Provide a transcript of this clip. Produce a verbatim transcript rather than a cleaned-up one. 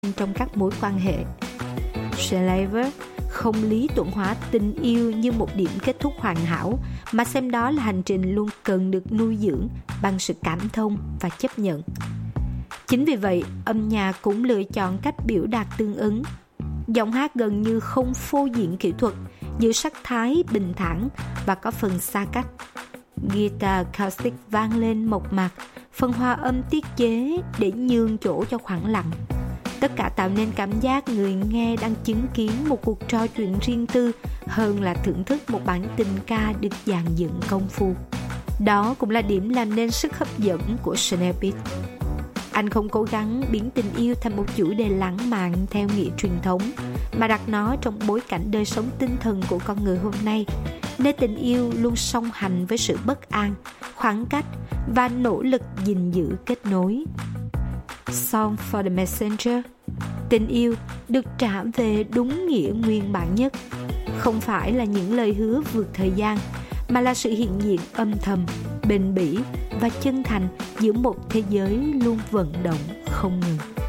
trong các mối quan hệ. Shalever không lý tưởng hóa tình yêu như một điểm kết thúc hoàn hảo, mà xem đó là hành trình luôn cần được nuôi dưỡng bằng sự cảm thông và chấp nhận. Chính vì vậy, âm nhạc cũng lựa chọn cách biểu đạt tương ứng. Giọng hát gần như không phô diễn kỹ thuật, giữ sắc thái bình thản và có phần xa cách. Guitar acoustic vang lên mộc mạc, phần hòa âm tiết chế để nhường chỗ cho khoảng lặng. Tất cả tạo nên cảm giác người nghe đang chứng kiến một cuộc trò chuyện riêng tư hơn là thưởng thức một bản tình ca được dàn dựng công phu. Đó cũng là điểm làm nên sức hấp dẫn của Chanel Beat. Anh không cố gắng biến tình yêu thành một chủ đề lãng mạn theo nghĩa truyền thống, mà đặt nó trong bối cảnh đời sống tinh thần của con người hôm nay, nơi tình yêu luôn song hành với sự bất an, khoảng cách và nỗ lực gìn giữ kết nối. Song for the Messenger, tình yêu được trả về đúng nghĩa nguyên bản nhất, không phải là những lời hứa vượt thời gian, mà là sự hiện diện âm thầm, bền bỉ và chân thành giữa một thế giới luôn vận động không ngừng.